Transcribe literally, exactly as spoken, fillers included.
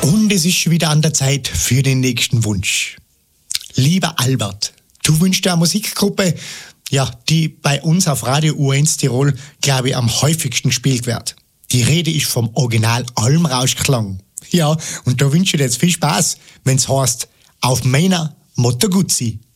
Und es ist schon wieder an der Zeit für den nächsten Wunsch. Lieber Albert, du wünschst dir eine Musikgruppe, ja, die bei uns auf Radio U eins Tirol, glaube ich, am häufigsten gespielt wird. Die Rede ist vom Original Almrauschklang. Ja, und da wünsche ich dir jetzt viel Spaß, wenn's heißt, auf meiner Moto Guzzi.